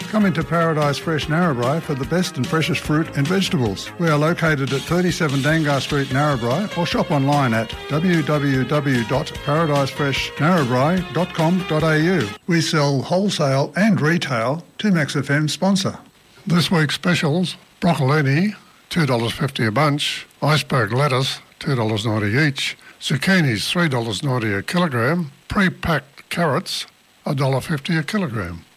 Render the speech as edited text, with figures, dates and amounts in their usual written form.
Come into Paradise Fresh Narrabri for the best and freshest fruit and vegetables. We are located at 37 Dangar Street, Narrabri, or shop online at www.paradisefreshnarrabri.com.au. We sell wholesale and retail to Max FM sponsor. This week's specials: broccolini, $2.50 a bunch; iceberg lettuce, $2.90 each; zucchinis, $3.90 a kilogram; pre-packed carrots, $1.50 a kilogram.